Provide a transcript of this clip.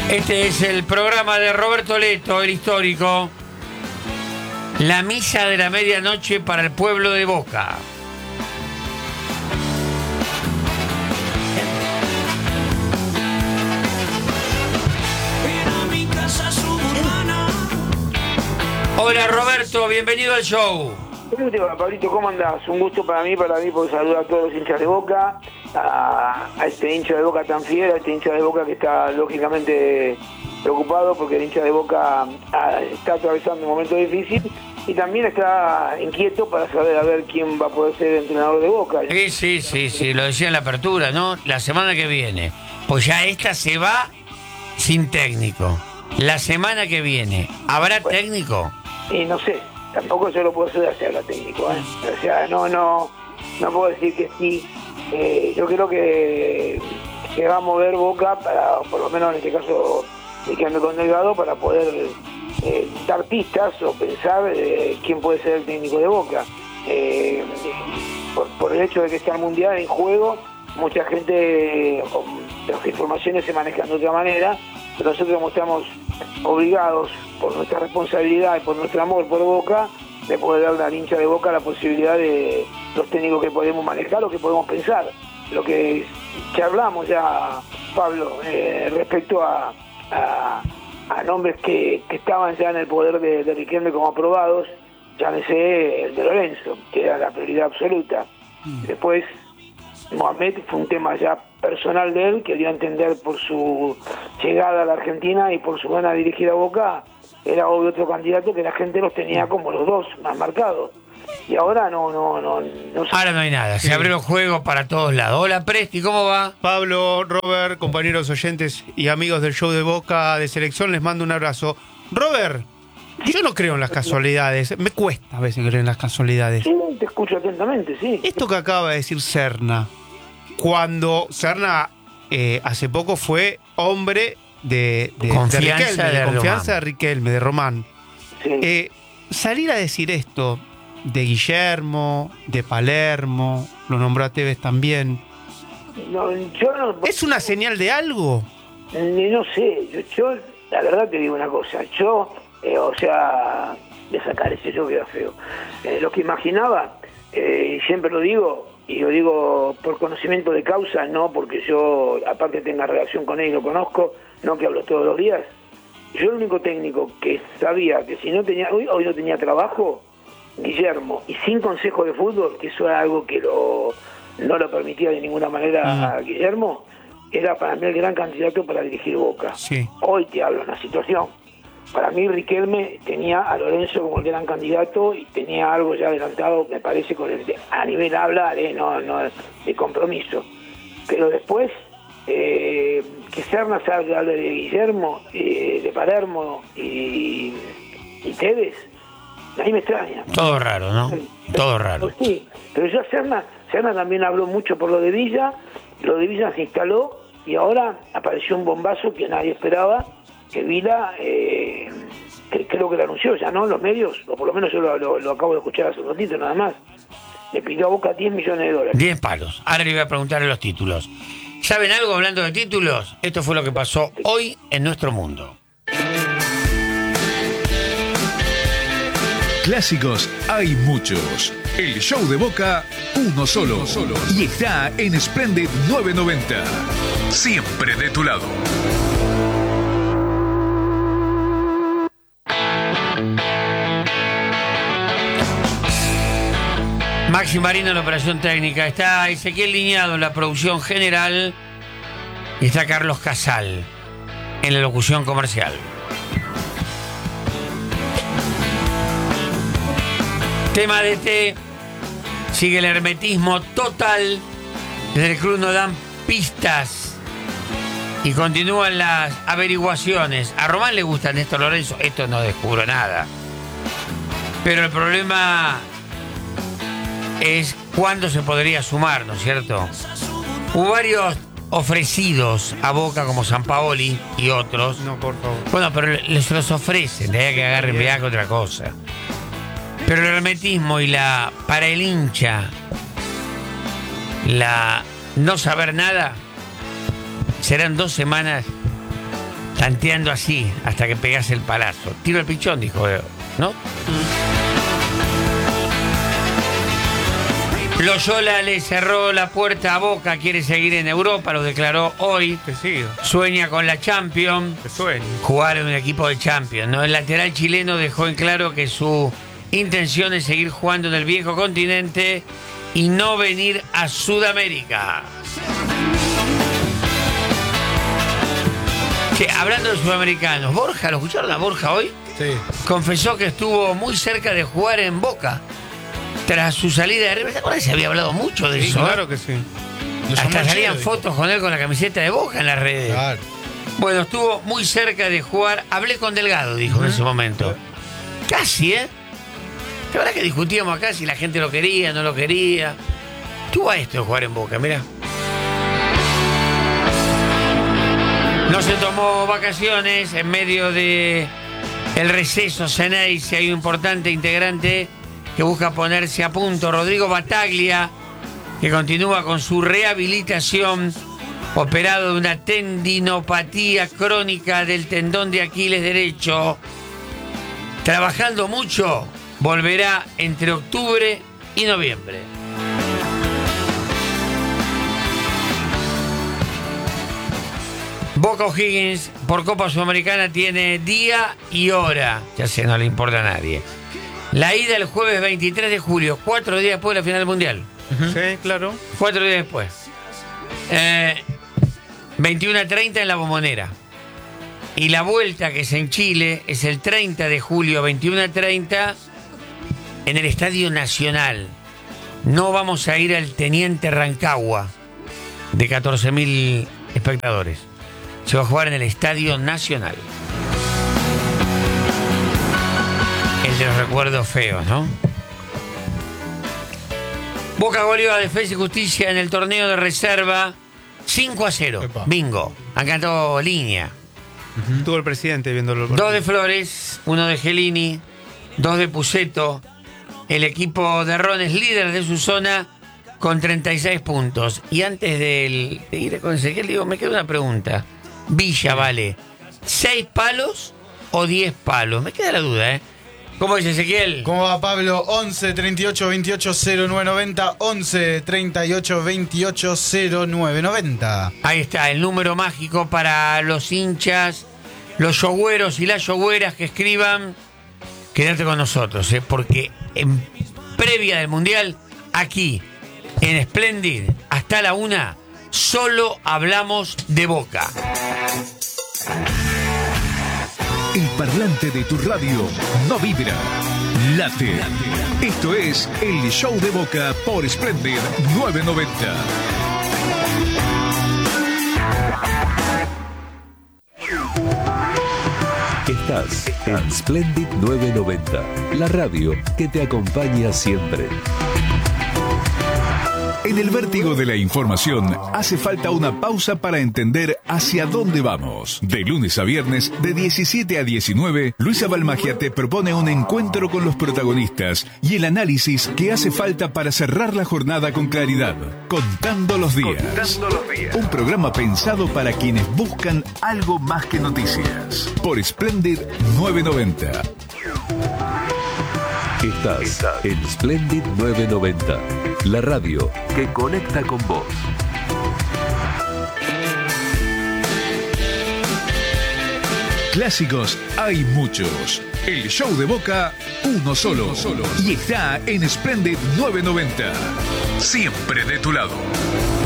Este es el programa de Roberto Leto, el histórico. La misa de la medianoche para el pueblo de Boca. Hola Roberto, bienvenido al show. Pablito, ¿cómo andás? Un gusto para mí poder saludar a todos los hinchas de Boca, a este hincha de Boca tan fiel, a este hincha de Boca que está lógicamente preocupado porque el hincha de Boca está atravesando un momento difícil y también está inquieto para saber a ver quién va a poder ser el entrenador de Boca. Sí, lo decía en la apertura, ¿no? La semana que viene, pues ya esta se va sin técnico. La semana que viene, ¿habrá técnico? Y no sé, tampoco yo lo puedo hacer si habla técnico, ¿eh? O sea, no puedo decir que sí. Yo creo que va a mover Boca para, por lo menos en este caso, quedarme con Delgado para poder dar pistas o pensar quién puede ser el técnico de Boca. Por el hecho de que está el Mundial en juego, mucha gente, las informaciones se manejan de otra manera, pero nosotros estamos obligados por nuestra responsabilidad y por nuestro amor por Boca de poder darle al hincha de Boca la posibilidad de los técnicos que podemos manejar o que podemos pensar. Lo que hablamos ya, Pablo, respecto a nombres que estaban ya en el poder de Riquelme como aprobados, llámese el de Lorenzo, que era la prioridad absoluta. Después, Mohamed fue un tema ya personal de él, que dio a entender por su llegada a la Argentina y por su gana de dirigir a Boca, era obvio otro candidato que la gente los tenía como los dos más marcados. Y ahora no Ahora no hay nada, se abrió el juego para todos lados. Hola Presti, ¿cómo va? Pablo, Robert, compañeros oyentes y amigos del show de Boca de Selección, les mando un abrazo. Robert, yo no creo en las casualidades, me cuesta a veces creer en las casualidades. Sí, te escucho atentamente, sí. Esto que acaba de decir Serna, cuando Serna hace poco fue hombre de confianza de Riquelme, de Román. Sí. Salir a decir esto de Guillermo, de Palermo, lo nombró a Tevez también. ¿Es una señal de algo? No sé, yo la verdad te digo una cosa, de sacar ese yo queda feo. Lo que imaginaba, siempre lo digo, y lo digo por conocimiento de causa, no porque yo aparte tenga relación con él y lo conozco, no que hablo todos los días. Yo el único técnico que sabía que si no tenía, hoy no tenía trabajo, Guillermo, y sin consejo de fútbol, que eso era algo que no lo permitía de ninguna manera a Guillermo, era para mí el gran candidato para dirigir Boca. Sí. Hoy te hablo de una situación. Para mí Riquelme tenía a Lorenzo como el gran candidato y tenía algo ya adelantado, me parece, a nivel habla de compromiso. Pero después, que Serna salga de Guillermo, de Palermo y Tevez, a mí me extraña. Todo raro, ¿no? Todo raro. Sí, pero ya Serna también habló mucho por lo de Villa se instaló y ahora apareció un bombazo que nadie esperaba, que Villa, creo que lo anunció ya, ¿no? En los medios, o por lo menos yo lo acabo de escuchar hace un ratito nada más, le pidió a Boca 10 millones de dólares. 10 palos. Ahora le voy a preguntarle los títulos. ¿Saben algo hablando de títulos? Esto fue lo que pasó hoy en nuestro mundo. Clásicos hay muchos. El show de Boca, uno solo. Y está en Splendid 990. Siempre de tu lado. Maxi Marino en la operación técnica. Está Ezequiel Liñado en la producción general. Y está Carlos Casal en la locución comercial. Tema de este, sigue el hermetismo total. Desde el club no dan pistas y continúan las averiguaciones. A Román le gusta Néstor Lorenzo, esto no descubro nada. Pero el problema es cuándo se podría sumar, ¿no es cierto? Hubo varios ofrecidos a Boca como Sampaoli y otros. No, por favor. Bueno, pero les los ofrecen, de ahí que agarren viaje otra cosa. Pero el hermetismo y para el hincha, la no saber nada, serán 2 semanas tanteando así hasta que pegase el palazo. Tiro el pichón, dijo, ¿no? Loyola le cerró la puerta a Boca, quiere seguir en Europa, lo declaró hoy. Que siga. Sueña con la Champions. Que sueñe. Jugar en un equipo de Champions, ¿no? El lateral chileno dejó en claro que su intención es seguir jugando en el viejo continente y no venir a Sudamérica. Che, hablando de sudamericanos, Borja, ¿lo escucharon a Borja hoy? Sí. Confesó que estuvo muy cerca de jugar en Boca tras su salida de River. ¿Te acuerdas? Se había hablado mucho de Sí, eso. claro que sí. Hasta salían fotos con él con la camiseta de Boca en las redes. Claro. Bueno, estuvo muy cerca de jugar. Hablé con Delgado, dijo en ese momento. Casi, ¿eh? La verdad que discutíamos acá si la gente lo quería, no lo quería. Estuvo a esto de jugar en Boca, mirá. No se tomó vacaciones en medio de el receso Ceneice. Hay un importante integrante que busca ponerse a punto. Rodrigo Bataglia, que continúa con su rehabilitación, operado de una tendinopatía crónica del tendón de Aquiles derecho. Trabajando mucho, volverá entre octubre y noviembre. Boca O'Higgins por Copa Sudamericana tiene día y hora. Ya sé, no le importa a nadie. La ida el jueves 23 de julio, 4 días después de la final del Mundial. Sí, claro. 4 días después. 21:30 en La Bombonera. Y la vuelta, que es en Chile, es el 30 de julio, 21:30, en el Estadio Nacional. No vamos a ir al Teniente Rancagua, de 14.000 espectadores. Se va a jugar en el Estadio Nacional. El de los recuerdos feos, ¿no? Boca goleó a Defensa y Justicia en el torneo de reserva 5-0. Epa. Bingo. Han cantado línea. Estuvo el presidente viéndolo. 2 de Flores, 1 de Gelini, 2 de Puceto. El equipo de Ron es líder de su zona con 36 puntos. Y antes de ir con Ezequiel, digo, me queda una pregunta. Villa vale 6 palos o 10 palos. Me queda la duda, ¿eh? ¿Cómo dice Ezequiel? ¿Cómo va, Pablo? 11 38 28 0990. 11 38 28 0990. Ahí está, el número mágico para los hinchas, los yogüeros y las yogüeras que escriban. Quédate con nosotros, porque en previa del Mundial, aquí, en Splendid, hasta la 1, solo hablamos de Boca. El parlante de tu radio no vibra, late. Esto es el Show de Boca por Splendid 990. Estás en Splendid 990, la radio que te acompaña siempre. En el vértigo de la información hace falta una pausa para entender hacia dónde vamos. De lunes a viernes, de 17 a 19, Luisa Balmagia te propone un encuentro con los protagonistas y el análisis que hace falta para cerrar la jornada con claridad. Contando los días. Un programa pensado para quienes buscan algo más que noticias. Por Splendid 990. Estás en Splendid 990, la radio que conecta con vos. Clásicos hay muchos. El Show de Boca, uno solo. Y está en Splendid 990. Siempre de tu lado.